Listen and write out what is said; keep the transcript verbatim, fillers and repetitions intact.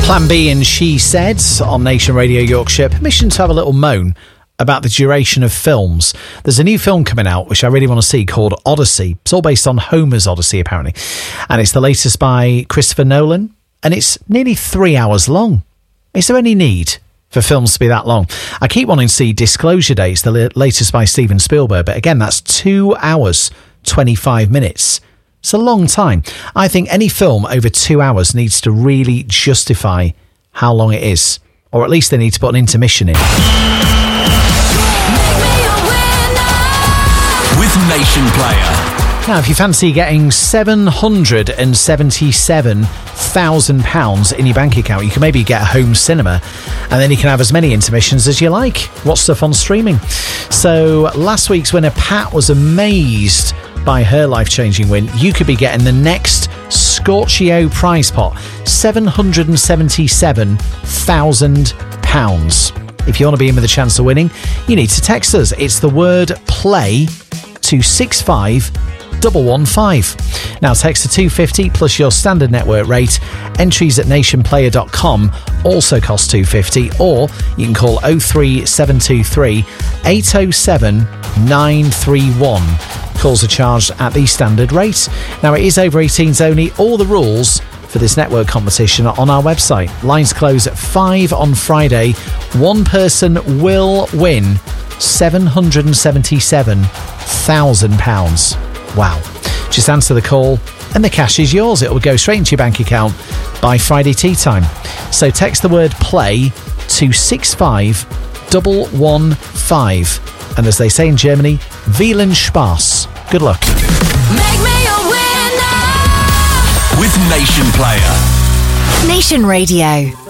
Plan B and She Said on Nation Radio Yorkshire. Permission to have a little moan about the duration of films. There's a new film coming out which I really want to see called Odyssey. It's all based on Homer's Odyssey apparently, and it's the latest by Christopher Nolan, and it's nearly three hours long. Is there any need for films to be that long? I keep wanting to see Disclosure Dates, the latest by Steven Spielberg, but again, that's two hours, twenty-five minutes. It's a long time. I think any film over two hours needs to really justify how long it is, or at least they need to put an intermission in. With Nation Player. Now, if you fancy getting seven hundred seventy-seven thousand pounds in your bank account, you can maybe get a home cinema, and then you can have as many intermissions as you like. Watch stuff on streaming. So last week's winner, Pat, was amazed by her life-changing win. You could be getting the next Scorchio prize pot, seven hundred seventy-seven thousand pounds. If you want to be in with a chance of winning, you need to text us. It's the word play to six five one one five. Now text to two fifty plus your standard network rate. Entries at nation player dot com also cost two fifty, or you can call oh three seven two three eight oh seven nine three one. Calls are charged at the standard rate. Now it is over eighteens only. All the rules for this network competition are on our website. Lines close at five on Friday. One person will win seven hundred seventy-seven thousand pounds. Wow. Just answer the call and the cash is yours. It will go straight into your bank account by Friday tea time. So text the word play to six five one one five. And as they say in Germany, vielen Spaß. Good luck. Make me a winner with Nation Player. Nation Radio.